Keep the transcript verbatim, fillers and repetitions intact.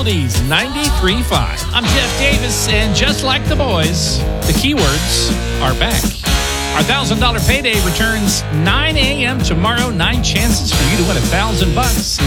Oldies ninety-three point five. I'm Jeff Davis, and just like the boys, the keywords are back. Our one thousand dollars payday returns nine a.m. tomorrow. Nine chances for you to win a thousand bucks.